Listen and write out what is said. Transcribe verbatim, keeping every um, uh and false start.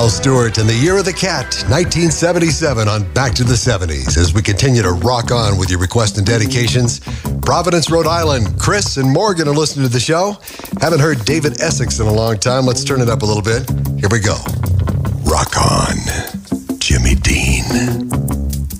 Al Stewart and the Year of the Cat, nineteen seventy-seven on Back to the seventies. As we continue to rock on with your requests and dedications, Providence, Rhode Island, Chris and Morgan are listening to the show. Haven't heard David Essex in a long time. Let's turn it up a little bit. Here we go. Rock on.